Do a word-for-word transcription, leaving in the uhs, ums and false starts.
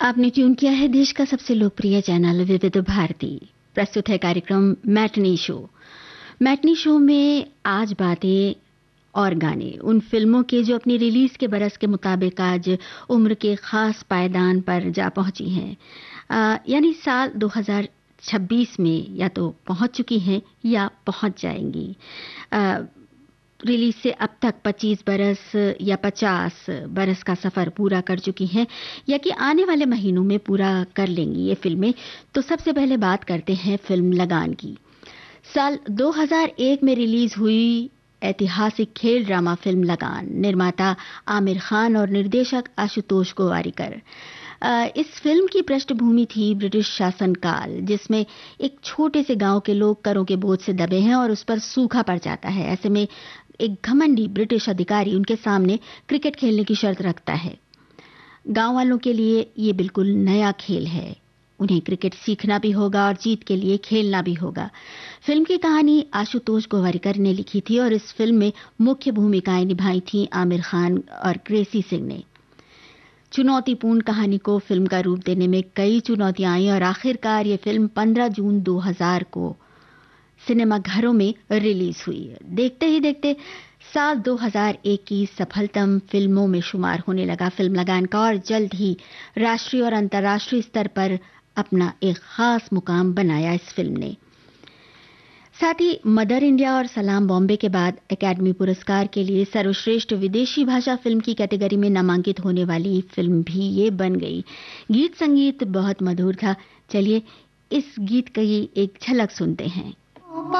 आपने ट्यून किया है देश का सबसे लोकप्रिय चैनल विविध भारती। प्रस्तुत है कार्यक्रम मैटनी शो। मैटनी शो में आज बातें और गाने उन फिल्मों के जो अपनी रिलीज के बरस के मुताबिक आज उम्र के खास पायदान पर जा पहुंची हैं, यानी साल दो हज़ार छब्बीस में या तो पहुंच चुकी हैं या पहुंच जाएंगी। आ, रिलीज से अब तक पच्चीस बरस या पचास बरस का सफर पूरा कर चुकी हैं या कि आने वाले महीनों में पूरा कर लेंगी ये फिल्में। तो सबसे पहले बात करते हैं फिल्म लगान की। साल दो हज़ार एक में रिलीज हुई ऐतिहासिक खेल ड्रामा फिल्म लगान, निर्माता आमिर खान और निर्देशक आशुतोष गोवारिकर। इस फिल्म की पृष्ठभूमि थी ब्रिटिश शासनकाल, जिसमें एक छोटे से गांव के लोग करों के बोझ से दबे हैं और उस पर सूखा पड़ जाता है। ऐसे में एक घमंडी ब्रिटिश अधिकारी उनके सामने क्रिकेट खेलने की शर्त रखता है। गांव वालों के लिए ये बिल्कुल नया खेल है, उन्हें क्रिकेट सीखना भी होगा और जीत के लिए खेलना भी होगा। फिल्म की कहानी आशुतोष गोवारिकर ने लिखी थी और इस फिल्म में मुख्य भूमिकाएं निभाई थीं आमिर खान और ग्रेसी सिंह ने। चुनौतीपूर्ण कहानी को फिल्म का रूप देने में कई चुनौतियां आई और आखिरकार ये फिल्म पंद्रह जून दो हज़ार को सिनेमाघरों में रिलीज हुई। देखते ही देखते साल दो हज़ार एक की सफलतम फिल्मों में शुमार होने लगा फिल्म लगान का और जल्द ही राष्ट्रीय और अंतर्राष्ट्रीय स्तर पर अपना एक खास मुकाम बनाया इस फिल्म ने। साथ ही मदर इंडिया और सलाम बॉम्बे के बाद एकेडमी पुरस्कार के लिए सर्वश्रेष्ठ विदेशी भाषा फिल्म की कैटेगरी में नामांकित होने वाली फिल्म भी ये बन गई। गीत संगीत बहुत मधुर था। चलिए इस गीत की एक झलक सुनते हैं।